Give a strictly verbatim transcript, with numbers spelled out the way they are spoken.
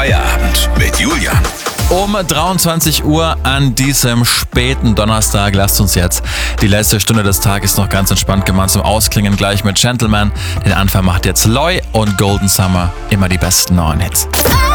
Feierabend mit Julian. Um dreiundzwanzig Uhr an diesem späten Donnerstag lasst uns jetzt die letzte Stunde des Tages noch ganz entspannt gemeinsam ausklingen, gleich mit Gentleman. Den Anfang macht jetzt Loy und Golden Summer, immer die besten neuen Hits.